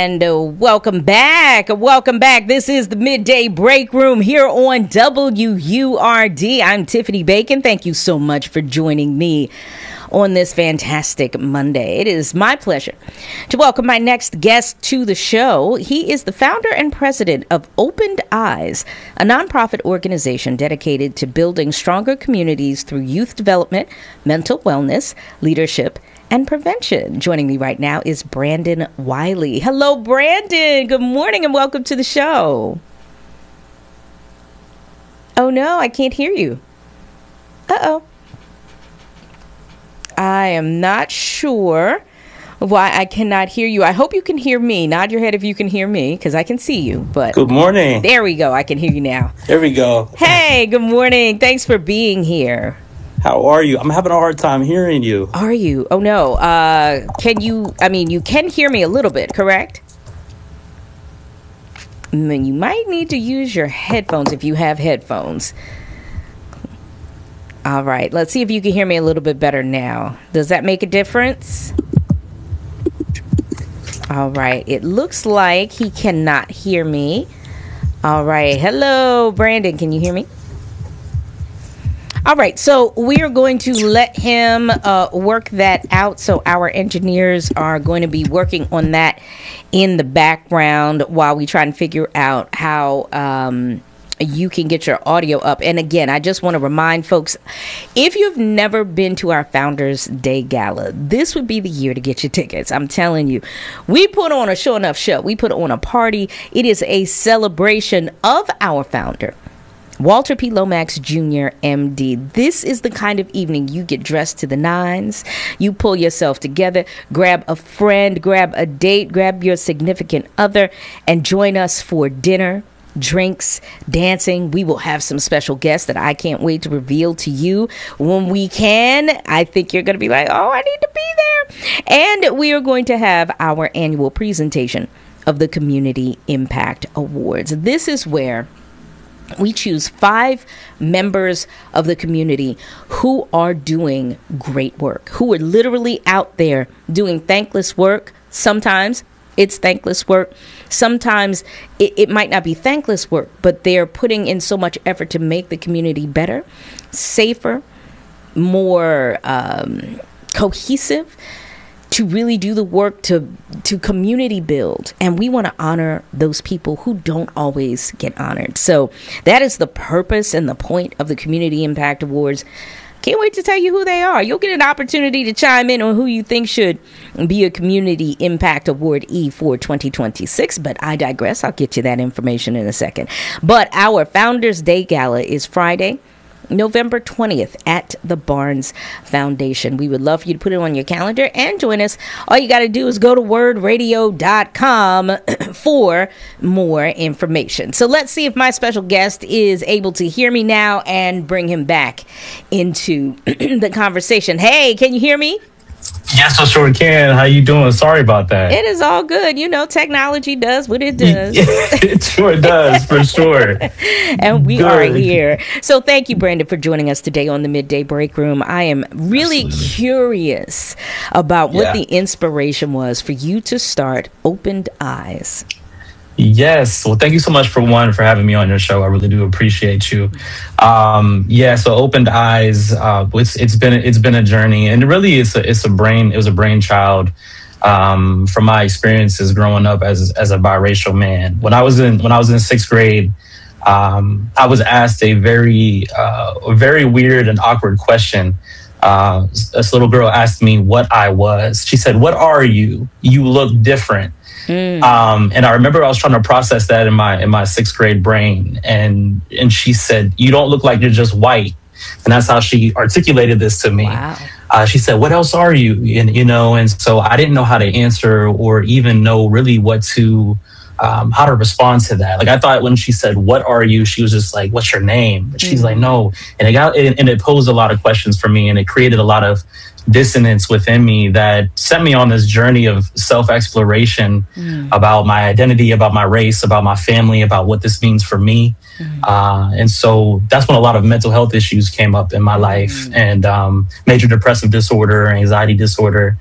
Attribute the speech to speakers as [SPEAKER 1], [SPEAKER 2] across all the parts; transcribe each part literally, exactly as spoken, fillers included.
[SPEAKER 1] And uh, welcome back. Welcome back. This is the Midday Break Room here on W U R D. I'm Tiffany Bacon. Thank you so much for joining me on this fantastic Monday. It is my pleasure to welcome my next guest to the show. He is the founder and president of Opened Eyes, a nonprofit organization dedicated to building stronger communities through youth development, mental wellness, leadership, and prevention. Joining me right now is Brandon Wiley. Hello, Brandon. Good morning and welcome to the show. Oh no, I can't hear you. Uh-oh. I am not sure why I cannot hear you. I hope you can hear me. Nod your head if you can hear me, because I can see you. But
[SPEAKER 2] good morning.
[SPEAKER 1] There we go. I can hear you now.
[SPEAKER 2] There we go.
[SPEAKER 1] Hey, good morning. Thanks for being here.
[SPEAKER 2] How are you? I'm having a hard time hearing you.
[SPEAKER 1] Are you? Oh, no. Uh, can you, I mean, you can hear me a little bit, correct? And then you might need to use your headphones if you have headphones. All right. Let's see if you can hear me a little bit better now. Does that make a difference? All right. It looks like he cannot hear me. All right. Hello, Brandon. Can you hear me? All right, so we are going to let him uh, work that out. So our engineers are going to be working on that in the background while we try and figure out how um, you can get your audio up. And again, I just want to remind folks, if you've never been to our Founders Day Gala, this would be the year to get your tickets. I'm telling you, we put on a show enough show. We put on a party. It is a celebration of our founder, Walter P. Lomax Junior M D. This is the kind of evening you get dressed to the nines. You pull yourself together, grab a friend, grab a date, grab your significant other, and join us for dinner, drinks, dancing. We will have some special guests that I can't wait to reveal to you when we can. I think you're going to be like, oh, I need to be there. And we are going to have our annual presentation of the Community Impact Awards. This is where we choose five members of the community who are doing great work, who are literally out there doing thankless work. Sometimes it's thankless work. Sometimes it, it might not be thankless work, but they're putting in so much effort to make the community better, safer, more um, cohesive, to really do the work to to community build. And we want to honor those people who don't always get honored. So that is the purpose and the point of the Community Impact Awards. Can't wait to tell you who they are. You'll get an opportunity to chime in on who you think should be a Community Impact Awardee for twenty twenty-six. But I digress. I'll get you that information in a second. But our Founders Day Gala is Friday, November twentieth at the Barnes Foundation. We would love for you to put it on your calendar and join us. All you got to do is go to word radio dot com for more information. So let's see if my special guest is able to hear me now and bring him back into the conversation. Hey, can you hear me?
[SPEAKER 2] Yes, I sure can. How you doing? Sorry about that.
[SPEAKER 1] It is all good. You know, technology does what it does.
[SPEAKER 2] It sure does, for sure.
[SPEAKER 1] And we
[SPEAKER 2] good.
[SPEAKER 1] are here. So thank you, Brandon, for joining us today on the Midday Break Room. I am really Absolutely. curious about what yeah. the inspiration was for you to start Opened Eyes.
[SPEAKER 2] Yes. Well, thank you so much for one for having me on your show. I really do appreciate you. Um, yeah. So Opened Eyes. Uh, it's it's been it's been a journey, and really it's a it's a brain. It was a brainchild um, from my experiences growing up as as a biracial man. When I was in when I was in sixth grade, um, I was asked a very uh, a very weird and awkward question. Uh, this little girl asked me what I was. She said, "What are you? You look different." Mm. Um, and I remember I was trying to process that in my in my sixth grade brain, and and she said, "You don't look like you're just white," and that's how she articulated this to me.
[SPEAKER 1] Wow.
[SPEAKER 2] Uh, she said, "What else are you?" And you know, and so I didn't know how to answer or even know really what to um, how to respond to that. Like I thought when she said, "What are you?" she was just like, "What's your name?" But she's mm. like, "No," and it got it, and it posed a lot of questions for me, and it created a lot of dissonance within me that sent me on this journey of self-exploration mm. about my identity, about my race, about my family, about what this means for me. Mm. Uh, and so that's when a lot of mental health issues came up in my life, mm. and um, major depressive disorder, anxiety disorder.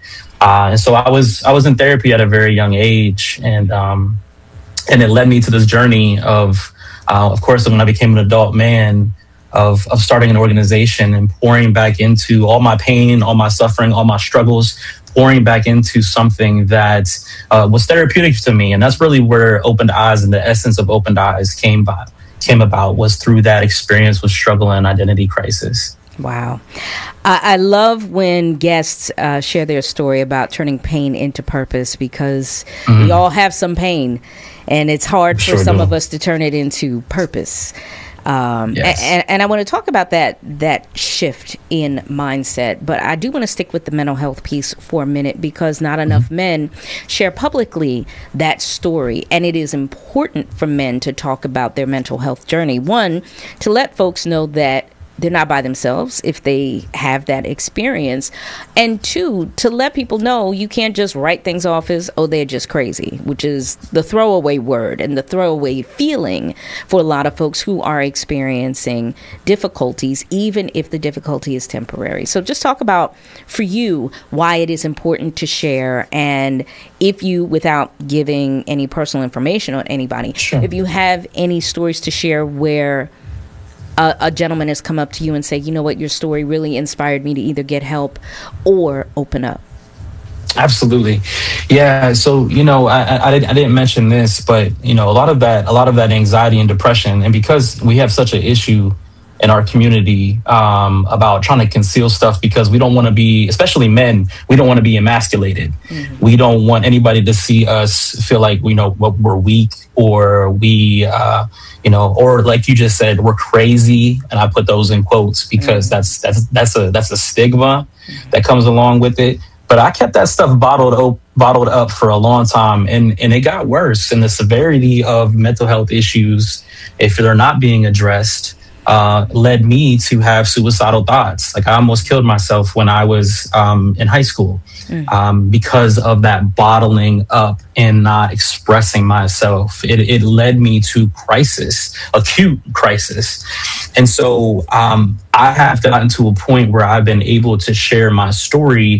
[SPEAKER 2] Uh, and so I was I was in therapy at a very young age, and um, and it led me to this journey of, uh, of course, when I became an adult man, of of starting an organization and pouring back into all my pain, all my suffering, all my struggles, pouring back into something that uh, was therapeutic to me. And that's really where Opened Eyes and the essence of Opened Eyes came by, came about, was through that experience with struggle and identity crisis.
[SPEAKER 1] Wow. I, I love when guests uh, share their story about turning pain into purpose, because mm-hmm. we all have some pain, and it's hard for sure some do. of us to turn it into purpose. Um, yes. and, and I want to talk about that that shift in mindset, but I do want to stick with the mental health piece for a minute, because not enough mm-hmm. men share publicly that story, and it is important for men to talk about their mental health journey. One, to let folks know that they're not by themselves if they have that experience. And two, to let people know you can't just write things off as, oh, they're just crazy, which is the throwaway word and the throwaway feeling for a lot of folks who are experiencing difficulties, even if the difficulty is temporary. So just talk about, for you, why it is important to share, and if you, without giving any personal information on anybody, sure. if you have any stories to share where A, a gentleman has come up to you and say, you know what, your story really inspired me to either get help or open up.
[SPEAKER 2] Absolutely. Yeah. So, you know, I, I, I didn't mention this, but, you know, a lot of that, a lot of that anxiety and depression, and because we have such an issue in our community um, about trying to conceal stuff, because we don't want to be, especially men, we don't want to be emasculated. Mm-hmm. We don't want anybody to see us feel like, you know, we're weak, or we, uh, you know, or like you just said, we're crazy. And I put those in quotes because mm-hmm. that's, that's, that's a, that's a stigma mm-hmm. that comes along with it. But I kept that stuff bottled up, bottled up for a long time, and, and it got worse. And the severity of mental health issues, if they're not being addressed, Uh, led me to have suicidal thoughts. Like, I almost killed myself when I was um, in high school mm. um, because of that bottling up and not expressing myself. It, it led me to crisis, acute crisis. And so um, I have gotten to a point where I've been able to share my story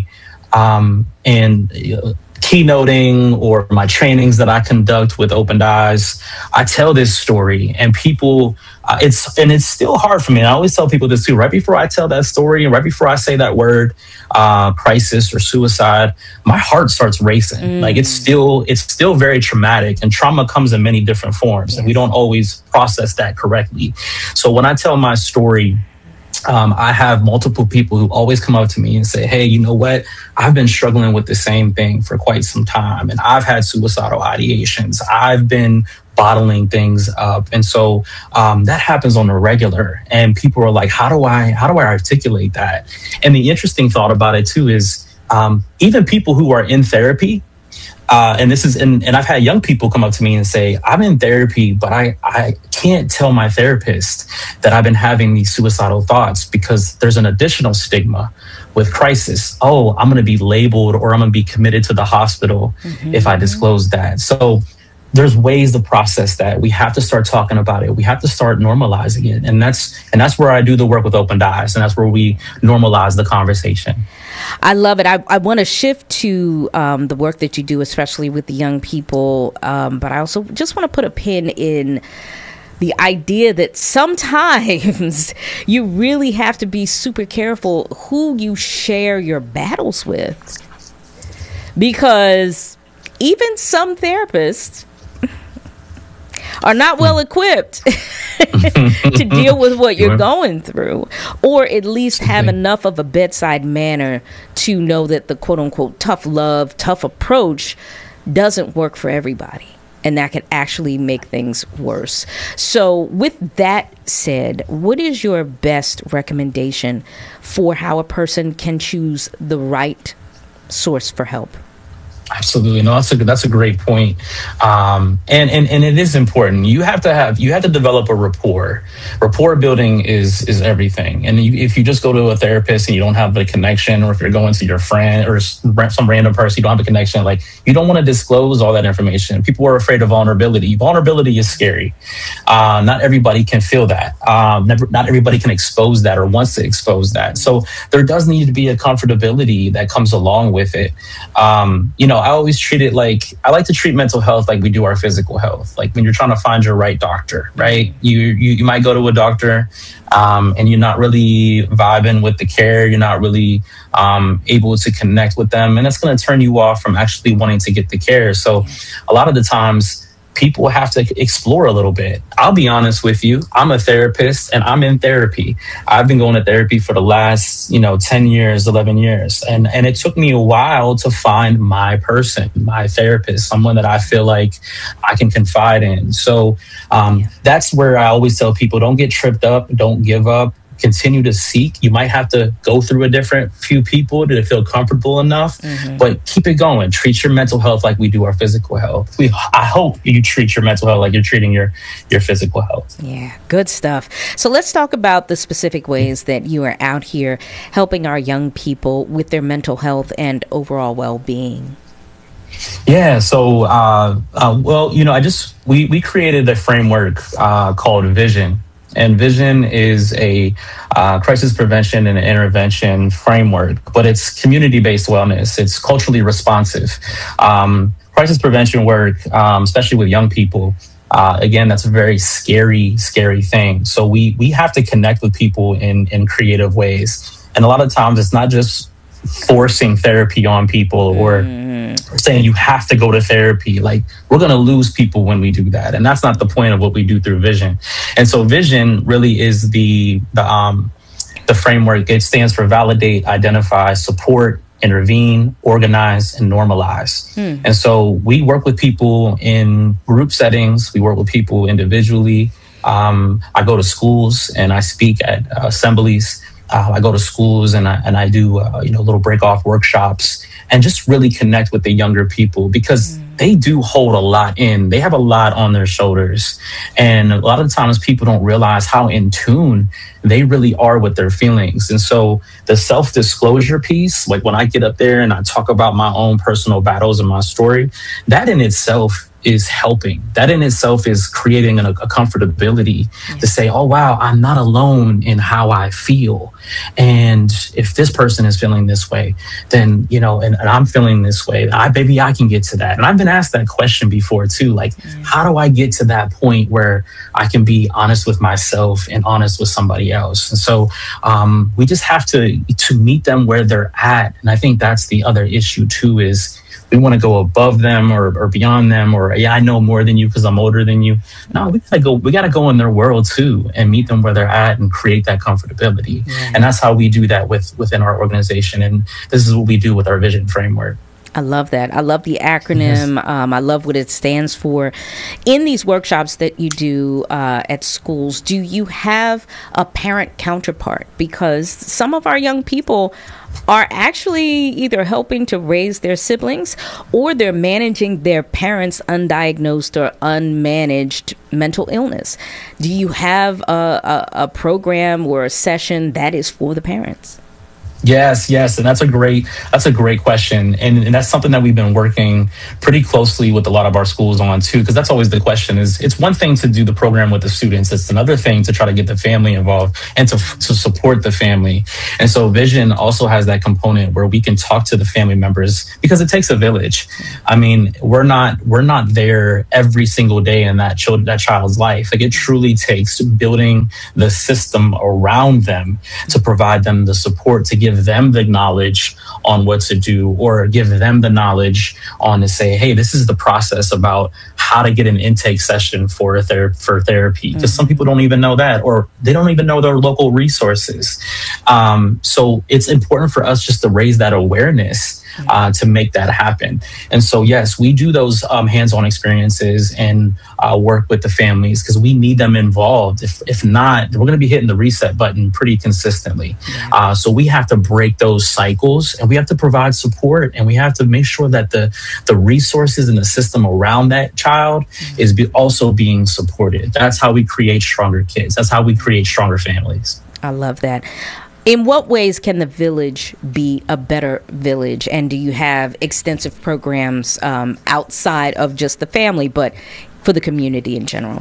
[SPEAKER 2] um, and uh, keynoting, or my trainings that I conduct with Opened Eyes. I tell this story, and people, uh, it's and it's still hard for me. And I always tell people this too. Right before I tell that story, and right before I say that word, uh, crisis or suicide, my heart starts racing. Mm. Like, it's still it's still very traumatic, and trauma comes in many different forms, yes. and we don't always process that correctly. So when I tell my story, Um, I have multiple people who always come up to me and say, hey, you know what? I've been struggling with the same thing for quite some time, and I've had suicidal ideations. I've been bottling things up. And so um, that happens on a regular, and people are like, how do I, how do I articulate that? And the interesting thought about it too is um, even people who are in therapy, Uh, and this is, and, and I've had young people come up to me and say, I'm in therapy, but I, I can't tell my therapist that I've been having these suicidal thoughts, because there's an additional stigma with crisis. Oh, I'm going to be labeled, or I'm going to be committed to the hospital mm-hmm. if I disclose that. So there's ways to process that. We have to start talking about it. We have to start normalizing it. And that's, and that's where I do the work with Opened Eyes. And that's where we normalize the conversation.
[SPEAKER 1] I love it. I, I want to shift to um, the work that you do, especially with the young people. Um, but I also just want to put a pin in the idea that sometimes you really have to be super careful who you share your battles with, because even some therapists are not well equipped to deal with what you're going through, or at least have enough of a bedside manner to know that the quote unquote tough love, tough approach doesn't work for everybody. And that could actually make things worse. So with that said, what is your best recommendation for how a person can choose the right source for help?
[SPEAKER 2] Absolutely. No, that's a that's a great point. Um, and, and and it is important. You have to have you have to develop a rapport. Rapport building is is everything. And you, if you just go to a therapist and you don't have a connection, or if you're going to your friend or some random person, you don't have a connection, like, you don't want to disclose all that information. People are afraid of vulnerability. Vulnerability is scary. Uh, not everybody can feel that. Um, never, not everybody can expose that or wants to expose that. So there does need to be a comfortability that comes along with it. Um, you know, I always treat it like, I like to treat mental health like we do our physical health. Like when you're trying to find your right doctor, right? You you, you might go to a doctor um, and you're not really vibing with the care. You're not really um, able to connect with them. And that's going to turn you off from actually wanting to get the care. So a lot of the times, people have to explore a little bit. I'll be honest with you. I'm a therapist and I'm in therapy. I've been going to therapy for the last, you know, ten years, eleven years. And, and it took me a while to find my person, my therapist, someone that I feel like I can confide in. So um, yeah. that's where I always tell people, don't get tripped up. Don't give up. Continue to seek. You might have to go through a different few people to feel comfortable enough, mm-hmm. but keep it going. Treat your mental health like we do our physical health. We, I hope you treat your mental health like you're treating your, your physical health.
[SPEAKER 1] Yeah, good stuff. So let's talk about the specific ways that you are out here helping our young people with their mental health and overall well-being.
[SPEAKER 2] Yeah. So, uh, uh, well, you know, I just, we, we created a framework uh, called Vision. And Vision is a uh, crisis prevention and intervention framework, but it's community-based wellness. It's culturally responsive. Um, crisis prevention work, um, especially with young people, uh, again, that's a very scary, scary thing. So we we have to connect with people in, in creative ways. And a lot of times it's not just forcing therapy on people or, mm. or saying you have to go to therapy. Like, we're going to lose people when we do that. And that's not the point of what we do through Vision. And so Vision really is the, the, um, the framework. It stands for validate, identify, support, intervene, organize, and normalize. Mm. And so we work with people in group settings. We work with people individually. Um, I go to schools and I speak at uh, assemblies. Uh, I go to schools and I, and I do, uh, you know, little break off workshops and just really connect with the younger people because mm. they do hold a lot in. They have a lot on their shoulders. And a lot of times people don't realize how in tune they really are with their feelings. And so the self-disclosure piece, like when I get up there and I talk about my own personal battles and my story, that in itself is helping. That in itself is creating a, a comfortability yeah. to say, oh, wow, I'm not alone in how I feel. And if this person is feeling this way, then, you know, and, and I'm feeling this way, I, maybe I can get to that. And I've been asked that question before too, like, yeah. how do I get to that point where I can be honest with myself and honest with somebody else? And so um, we just have to, to meet them where they're at. And I think that's the other issue too, is we want to go above them or, or beyond them, or yeah, I know more than you because I'm older than you. No, we gotta go. We gotta go in their world too and meet them where they're at and create that comfortability. Yeah. And that's how we do that with within our organization. And this is what we do with our Vision framework.
[SPEAKER 1] I love that. I love the acronym. Yes. Um, I love what it stands for. In these workshops that you do uh, at schools, do you have a parent counterpart? Because some of our young people are actually either helping to raise their siblings or they're managing their parents' undiagnosed or unmanaged mental illness. Do you have a, a, a program or a session that is for the parents?
[SPEAKER 2] Yes, yes. And that's a great, that's a great question. And, and that's something that we've been working pretty closely with a lot of our schools on too, because that's always the question is, it's one thing to do the program with the students. It's another thing to try to get the family involved and to, to support the family. And so Vision also has that component where we can talk to the family members because it takes a village. I mean, we're not, we're not there every single day in that child, that child's life. Like, it truly takes building the system around them to provide them the support, to give them the knowledge on what to do, or give them the knowledge on to say, hey, this is the process about how to get an intake session for a ther- for therapy. Because mm-hmm. some people don't even know that, or they don't even know their local resources. Um, so it's important for us just to raise that awareness uh, to make that happen. And so, yes, we do those um, hands-on experiences and uh, work with the families because we need them involved. If, if not, we're going to be hitting the reset button pretty consistently. Yeah. Uh, so we have to break those cycles, and we have to provide support, and we have to make sure that the, the resources and the system around that child mm-hmm. is be also being supported. That's how we create stronger kids. That's how we create stronger families.
[SPEAKER 1] I love that. In what ways can the village be a better village? And do you have extensive programs um, outside of just the family, but for the community in general?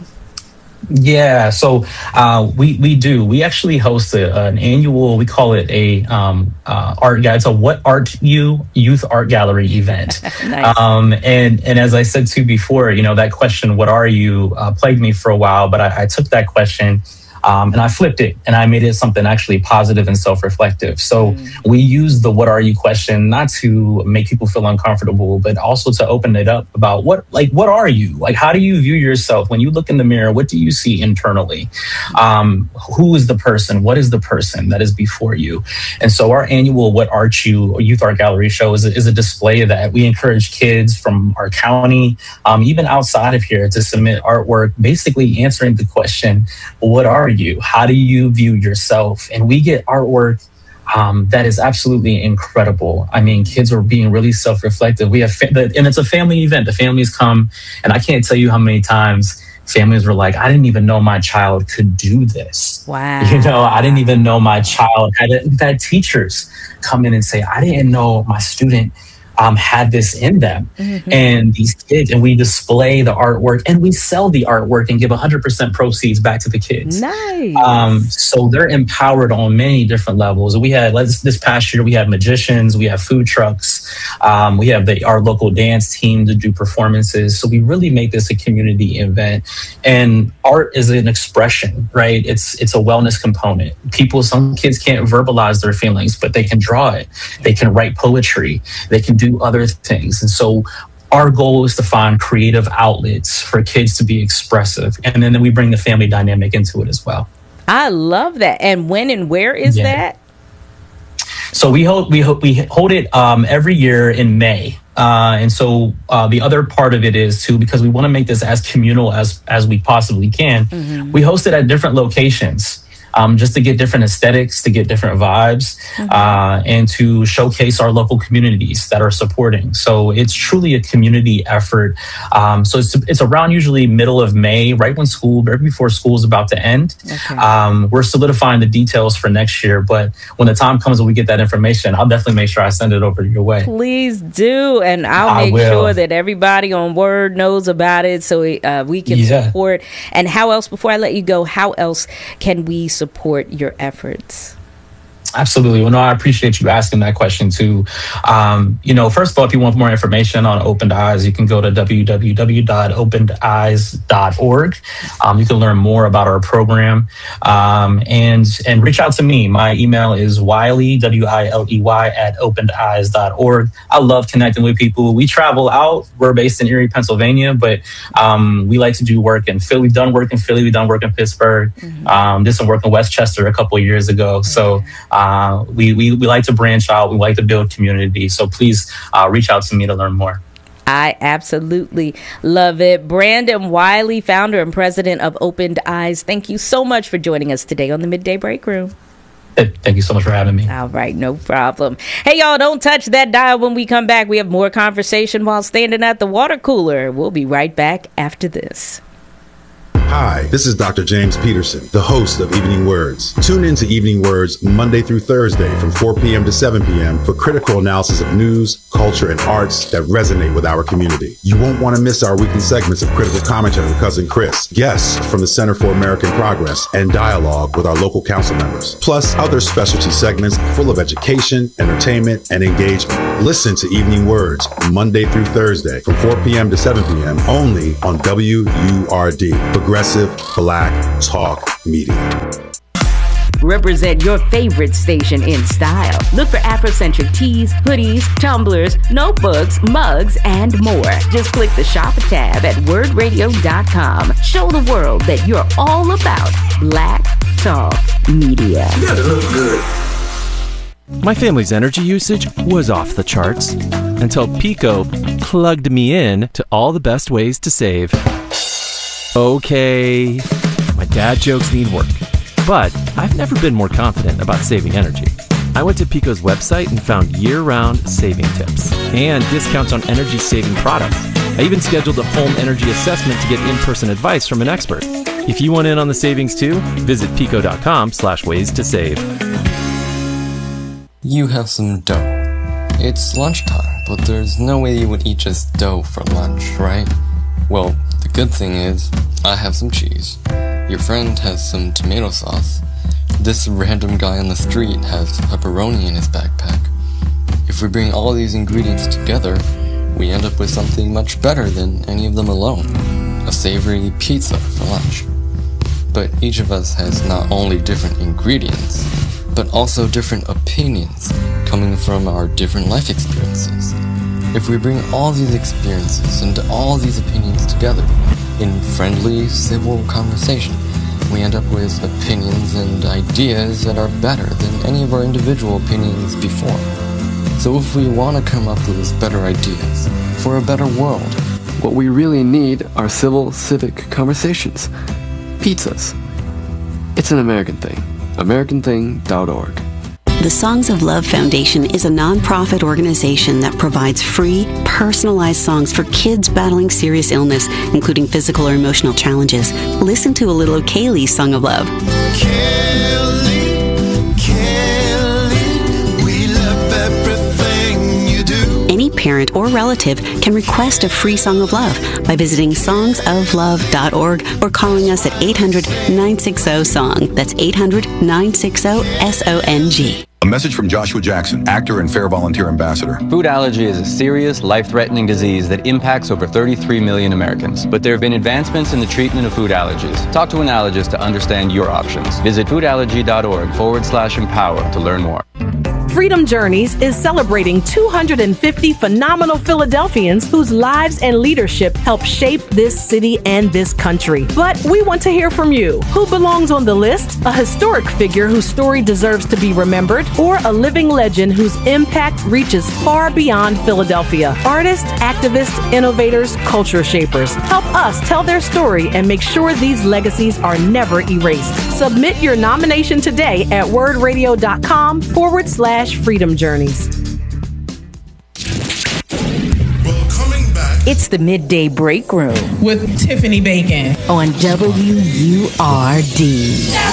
[SPEAKER 2] Yeah, so uh, we we do. We actually host a, an annual. We call it a um, uh, art gallery. It's a What Art You Youth Art Gallery event. Nice. Um, and and as I said too before, you know, that question, "What are you?" Uh, plagued me for a while, but I, I took that question. Um, and I flipped it and I made it something actually positive and self-reflective. So mm. we use the "what are you" question not to make people feel uncomfortable, but also to open it up about what, like, what are you? Like, how do you view yourself? When you look in the mirror, what do you see internally? Um, who is the person? What is the person that is before you? And so our annual What Art You or Youth Art Gallery show is a, is a display of that. We encourage kids from our county, um, even outside of here, to submit artwork, basically answering the question, what are you? You? How do you view yourself? And we get artwork um, that is absolutely incredible. I mean, kids are being really self-reflective. We have, fa- and it's a family event. The families come, and I can't tell you how many times families were like, I didn't even know my child could do this.
[SPEAKER 1] Wow.
[SPEAKER 2] You know, I didn't even know my child had it. We've had teachers come in and say, I didn't know my student Um, had this in them. Mm-hmm. And these kids, and we display the artwork and we sell the artwork and give one hundred percent proceeds back to the kids.
[SPEAKER 1] Nice.
[SPEAKER 2] Um, so they're empowered on many different levels. We had, let's, this past year, we had magicians, we have food trucks, um, we have the, our local dance team to do performances. So we really make this a community event. And art is an expression, right? It's, it's a wellness component. People, some kids can't verbalize their feelings, but they can draw it. They can write poetry. They can do do other things. And so our goal is to find creative outlets for kids to be expressive. And then, then we bring the family dynamic into it as well.
[SPEAKER 1] I love that. And when and where is yeah. that?
[SPEAKER 2] So we hold we hold, we hold it um, every year in May. Uh, and so uh, the other part of it is too, because we want to make this as communal as as we possibly can. Mm-hmm. We host it at different locations. Um, just to get different aesthetics, to get different vibes, mm-hmm. uh, and to showcase our local communities that are supporting. So it's truly a community effort. Um, so it's it's around usually middle of May, right when school, right before school is about to end. Okay. Um, we're solidifying the details for next year, but when the time comes when we get that information, I'll definitely make sure I send it over your way.
[SPEAKER 1] Please do, and I'll
[SPEAKER 2] I
[SPEAKER 1] make
[SPEAKER 2] will.
[SPEAKER 1] sure that everybody on Word knows about it, so uh, we can yeah. support. And how else? Before I let you go, how else can we support? support your efforts?
[SPEAKER 2] Absolutely. Well, no, I appreciate you asking that question too. Um, you know, first of all, if you want more information on Opened Eyes, you can go to w w w dot opened eyes dot org. Um, you can learn more about our program, um, and and reach out to me. My email is wiley, W I L E Y, at opened eyes dot org. I love connecting with people. We travel out. We're based in Erie, Pennsylvania, but um, we like to do work in Philly. We've done work in Philly. We've done work in Pittsburgh. Mm-hmm. Um, did some work in Westchester a couple of years ago. Mm-hmm. So Uh, we, we we like to branch out. We like to build community. So please uh, reach out to me to learn more.
[SPEAKER 1] I absolutely love it. Brandon Wiley, founder and president of Opened Eyes. Thank you so much for joining us today on the Midday Break Room.
[SPEAKER 2] Thank you so much for having me.
[SPEAKER 1] All right, no problem. Hey, y'all, don't touch that dial. When we come back, we have more conversation while standing at the water cooler. We'll be right back after this.
[SPEAKER 3] Hi, this is Doctor James Peterson, the host of Evening Words. Tune in to Evening Words Monday through Thursday from four p.m. to seven p.m. for critical analysis of news, culture, and arts that resonate with our community. You won't want to miss our weekly segments of critical commentary with Cousin Chris, guests from the Center for American Progress, and dialogue with our local council members, plus other specialty segments full of education, entertainment, and engagement. Listen to Evening Words Monday through Thursday from four p.m. to seven p.m. only on W U R D, Progressive Black Talk Media.
[SPEAKER 4] Represent your favorite station in style. Look for Afrocentric tees, hoodies, tumblers, notebooks, mugs, and more. Just click the shop tab at word radio dot com. Show the world that you're all about Black Talk Media.
[SPEAKER 5] You gotta look good. My family's energy usage was off the charts until Pico plugged me in to all the best ways to save. Okay, my dad jokes need work, but I've never been more confident about saving energy. I went to Pico's website and found year-round saving tips and discounts on energy-saving products. I even scheduled a home energy assessment to get in-person advice from an expert. If you want in on the savings too, visit pico.com slash ways to save.
[SPEAKER 6] You have some dough. It's lunchtime, but there's no way you would eat just dough for lunch, right? Well, the good thing is, I have some cheese. Your friend has some tomato sauce. This random guy on the street has pepperoni in his backpack. If we bring all these ingredients together, we end up with something much better than any of them alone. A savory pizza for lunch. But each of us has not only different ingredients, but also different opinions coming from our different life experiences. If we bring all these experiences and all these opinions together in friendly, civil conversation, we end up with opinions and ideas that are better than any of our individual opinions before. So if we want to come up with better ideas for a better world, what we really need are civil, civic conversations. Pizzas. It's an American thing. American thing dot org.
[SPEAKER 7] The Songs of Love Foundation is a nonprofit organization that provides free, personalized songs for kids battling serious illness, including physical or emotional challenges. Listen to a little of Kaylee's Song of Love.
[SPEAKER 8] Kaylee, Kaylee, we love everything you do.
[SPEAKER 7] Any parent or relative can request a free Song of Love by visiting songs of love dot org or calling us at eight hundred, nine six zero, S O N G. That's eight hundred, nine six zero, S O N G.
[SPEAKER 9] A message from Joshua Jackson, actor and Fair Volunteer Ambassador.
[SPEAKER 10] Food allergy is a serious, life-threatening disease that impacts over thirty-three million Americans. But there have been advancements in the treatment of food allergies. Talk to an allergist to understand your options. Visit foodallergy.org forward slash empower to learn more.
[SPEAKER 11] Freedom Journeys is celebrating two hundred fifty phenomenal Philadelphians whose lives and leadership help shape this city and this country. But we want to hear from you. Who belongs on the list? A historic figure whose story deserves to be remembered, or a living legend whose impact reaches far beyond Philadelphia? Artists, activists, innovators, culture shapers. Help us tell their story and make sure these legacies are never erased. Submit your nomination today at wordradio.com forward slash Freedom Journeys.
[SPEAKER 8] Well, coming back,
[SPEAKER 1] It's the Midday Break Room
[SPEAKER 12] with Tiffany Bacon
[SPEAKER 1] on W U R D.